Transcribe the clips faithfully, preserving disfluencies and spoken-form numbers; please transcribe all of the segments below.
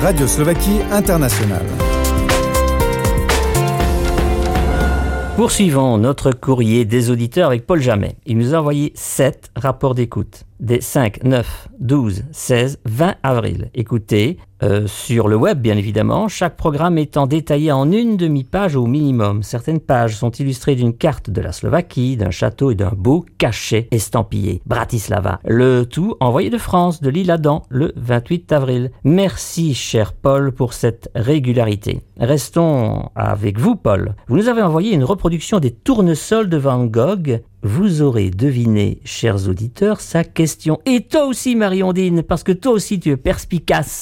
Radio Slovaquie Internationale. Poursuivons notre courrier des auditeurs avec Paul Jamet. Il nous a envoyé sept rapports d'écoute des cinq, neuf, douze, seize, vingt avril. Écoutez, euh, sur le web bien évidemment, chaque programme étant détaillé en une demi-page au minimum. Certaines pages sont illustrées d'une carte de la Slovaquie, d'un château et d'un beau cachet estampillé. Bratislava. Le tout envoyé de France, de l'Isle-Adam, le vingt-huit avril. Merci cher Paul pour cette régularité. Restons avec vous Paul. Vous nous avez envoyé une reproduction des tournesols de Van Gogh. Vous aurez deviné, chers auditeurs, sa question. Et toi aussi, Marie-Ondine, parce que toi aussi, tu es perspicace.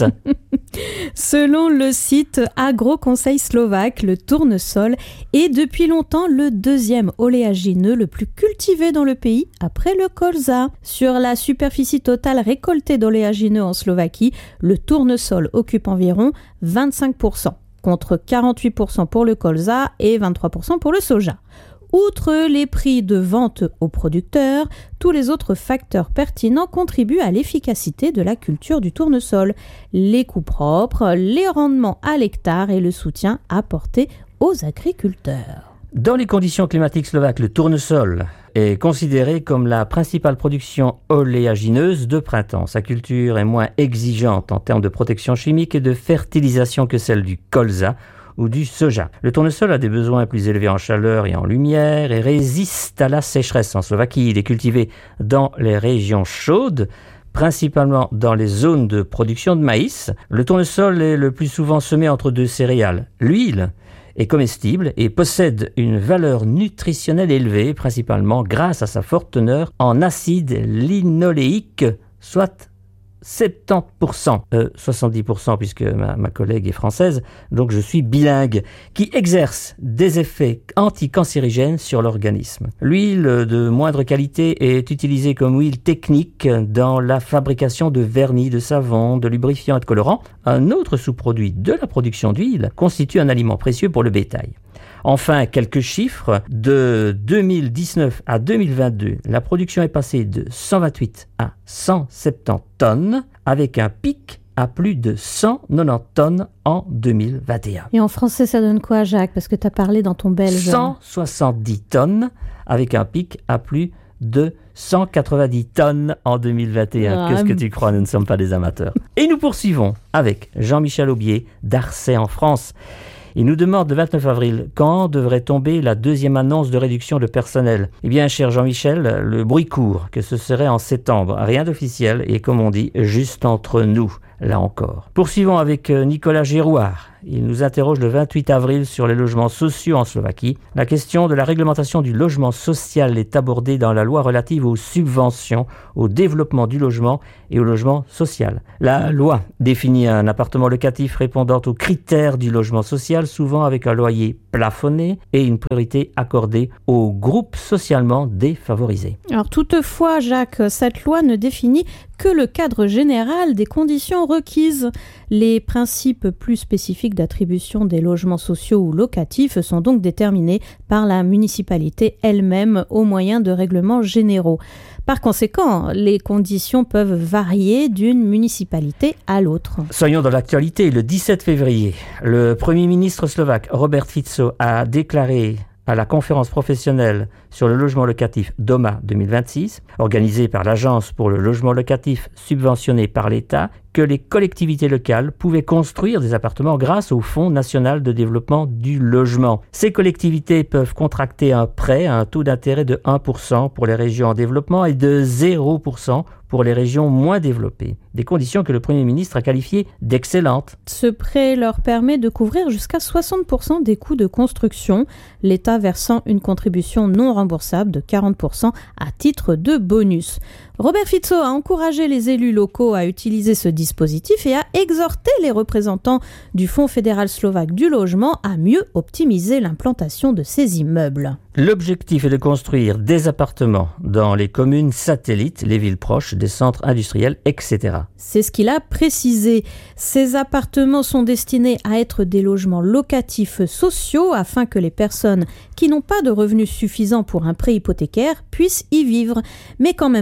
Selon le site Agro-Conseil Slovaque, le tournesol est depuis longtemps le deuxième oléagineux le plus cultivé dans le pays, après le colza. Sur la superficie totale récoltée d'oléagineux en Slovaquie, le tournesol occupe environ vingt-cinq pour cent, contre quarante-huit pour cent pour le colza et vingt-trois pour cent pour le soja. Outre les prix de vente aux producteurs, tous les autres facteurs pertinents contribuent à l'efficacité de la culture du tournesol. Les coûts propres, les rendements à l'hectare et le soutien apporté aux agriculteurs. Dans les conditions climatiques slovaques, le tournesol est considéré comme la principale production oléagineuse de printemps. Sa culture est moins exigeante en termes de protection chimique et de fertilisation que celle du colza ou du soja. Le tournesol a des besoins plus élevés en chaleur et en lumière et résiste à la sécheresse. En Slovaquie, il est cultivé dans les régions chaudes, principalement dans les zones de production de maïs. Le tournesol est le plus souvent semé entre deux céréales. L'huile est comestible et possède une valeur nutritionnelle élevée, principalement grâce à sa forte teneur en acide linoléique, soit soixante-dix pour cent, euh, soixante-dix pour cent puisque ma, ma collègue est française, donc je suis bilingue, qui exerce des effets anticancérigènes sur l'organisme. L'huile de moindre qualité est utilisée comme huile technique dans la fabrication de vernis, de savon, de lubrifiants et de colorants. Un autre sous-produit de la production d'huile constitue un aliment précieux pour le bétail. Enfin, quelques chiffres. De deux mille dix-neuf à deux mille vingt-deux, la production est passée de cent vingt-huit à cent soixante-dix tonnes, avec un pic à plus de cent quatre-vingt-dix tonnes en deux mille vingt et un. Et en français, ça donne quoi, Jacques? Parce que tu as parlé dans ton belge. cent soixante-dix tonnes, avec un pic à plus de cent quatre-vingt-dix tonnes en deux mille vingt et un. Ah, Qu'est-ce que tu crois? Nous ne sommes pas des amateurs. Et nous poursuivons avec Jean-Michel Aubier d'Arcet en France. Il nous demande le vingt-neuf avril, quand devrait tomber la deuxième annonce de réduction de personnel? Eh bien, cher Jean-Michel, le bruit court que ce serait en septembre. Rien d'officiel et, comme on dit, juste entre nous, là encore. Poursuivons avec Nicolas Girouard. Il nous interroge le vingt-huit avril sur les logements sociaux en Slovaquie. La question de la réglementation du logement social est abordée dans la loi relative aux subventions, au développement du logement et au logement social. La loi définit un appartement locatif répondant aux critères du logement social, souvent avec un loyer plafonné et une priorité accordée aux groupes socialement défavorisés. Alors toutefois, Jacques, cette loi ne définit que le cadre général des conditions requises. Les principes plus spécifiques d'attribution des logements sociaux ou locatifs sont donc déterminés par la municipalité elle-même au moyen de règlements généraux. Par conséquent, les conditions peuvent varier d'une municipalité à l'autre. Soyons dans l'actualité. Le dix-sept février, le Premier ministre slovaque Robert Fico a déclaré à la conférence professionnelle sur le logement locatif DOMA deux mille vingt-six, organisée par l'Agence pour le logement locatif subventionné par l'État, que les collectivités locales pouvaient construire des appartements grâce au Fonds national de développement du logement. Ces collectivités peuvent contracter un prêt à un taux d'intérêt de un pour cent pour les régions en développement et de zéro pour cent pour les régions moins développées. Des conditions que le Premier ministre a qualifiées d'excellentes. Ce prêt leur permet de couvrir jusqu'à soixante pour cent des coûts de construction, l'État versant une contribution non remboursable de quarante pour cent à titre de bonus. Robert Fico a encouragé les élus locaux à utiliser ce dispositif et a exhorté les représentants du Fonds fédéral slovaque du logement à mieux optimiser l'implantation de ces immeubles. L'objectif est de construire des appartements dans les communes satellites, les villes proches, des centres industriels, et cetera. C'est ce qu'il a précisé. Ces appartements sont destinés à être des logements locatifs sociaux afin que les personnes qui n'ont pas de revenus suffisants pour un prêt hypothécaire puissent y vivre, mais qu'en même temps,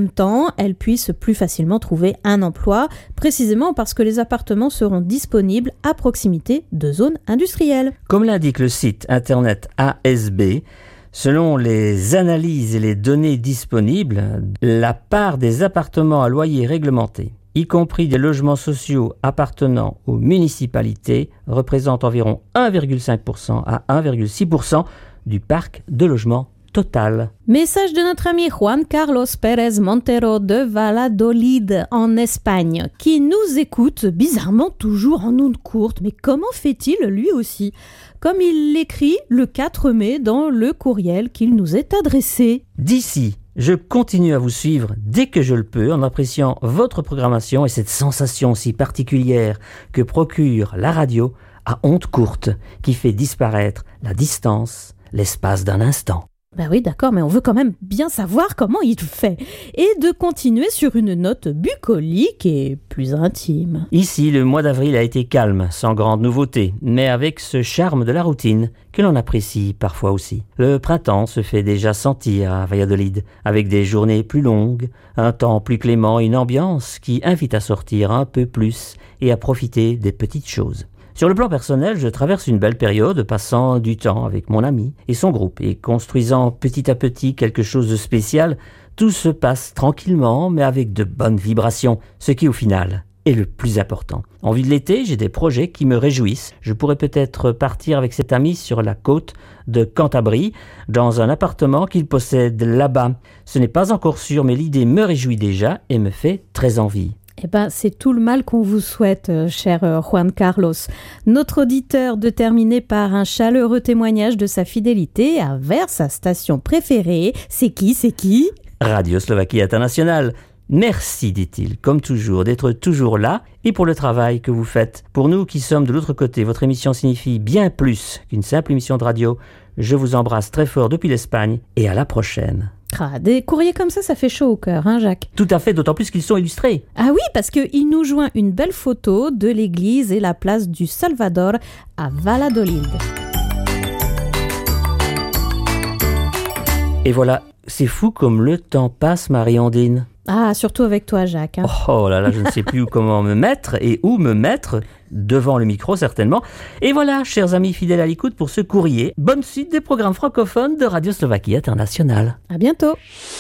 également elles puissent plus facilement trouver un emploi, précisément parce que les appartements seront disponibles à proximité de zones industrielles. Comme l'indique le site internet A S B, selon les analyses et les données disponibles, la part des appartements à loyer réglementé, y compris des logements sociaux appartenant aux municipalités, représente environ un virgule cinq pour cent à un virgule six pour cent du parc de logements total. Message de notre ami Juan Carlos Pérez Montero de Valladolid en Espagne, qui nous écoute bizarrement toujours en ondes courtes. Mais comment fait-il lui aussi ? Comme il l'écrit le quatre mai dans le courriel qu'il nous est adressé. D'ici, je continue à vous suivre dès que je le peux en appréciant votre programmation et cette sensation si particulière que procure la radio à ondes courtes qui fait disparaître la distance, l'espace d'un instant. Ben oui, d'accord, mais on veut quand même bien savoir comment il fait. Et de continuer sur une note bucolique et plus intime. Ici, le mois d'avril a été calme, sans grande nouveauté, mais avec ce charme de la routine que l'on apprécie parfois aussi. Le printemps se fait déjà sentir à Valladolid, avec des journées plus longues, un temps plus clément et une ambiance qui invite à sortir un peu plus et à profiter des petites choses. Sur le plan personnel, je traverse une belle période passant du temps avec mon ami et son groupe et construisant petit à petit quelque chose de spécial. Tout se passe tranquillement mais avec de bonnes vibrations, ce qui au final est le plus important. En vue de l'été, j'ai des projets qui me réjouissent. Je pourrais peut-être partir avec cet ami sur la côte de Cantabrie, dans un appartement qu'il possède là-bas. Ce n'est pas encore sûr, mais l'idée me réjouit déjà et me fait très envie. Eh ben, c'est tout le mal qu'on vous souhaite, euh, cher euh, Juan Carlos. Notre auditeur de terminer par un chaleureux témoignage de sa fidélité envers sa station préférée. C'est qui, c'est qui ? Radio Slovaquie Internationale. Merci, dit-il, comme toujours, d'être toujours là et pour le travail que vous faites. Pour nous qui sommes de l'autre côté, votre émission signifie bien plus qu'une simple émission de radio. Je vous embrasse très fort depuis l'Espagne et à la prochaine. Ah, des courriers comme ça, ça fait chaud au cœur, hein, Jacques ? Tout à fait, d'autant plus qu'ils sont illustrés. Ah oui, parce qu'il nous joint une belle photo de l'église et la place du Salvador à Valladolid. Et voilà, c'est fou comme le temps passe, Marie-Ondine. Ah, surtout avec toi, Jacques. Hein. Oh là là, je ne sais plus comment me mettre et où me mettre, devant le micro certainement. Et voilà, chers amis fidèles à l'écoute, pour ce courrier. Bonne suite des programmes francophones de Radio Slovaquie Internationale. À bientôt.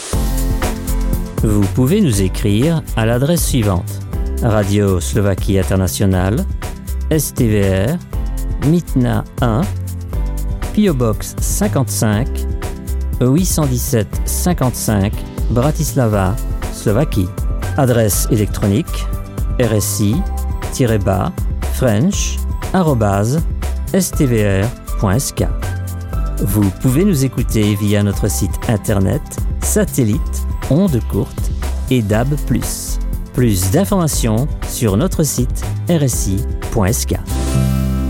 Vous pouvez nous écrire à l'adresse suivante. Radio Slovaquie Internationale, S T V R, Mitna un, P O Box cinquante-cinq, huit cent dix-sept cinquante-cinq, Bratislava, Slovaquie. Adresse électronique rsi-bas french arobase s t v r point s k. Vous pouvez nous écouter via notre site internet, satellite, ondes courtes et D A B plus. Plus d'informations sur notre site r s i point s k.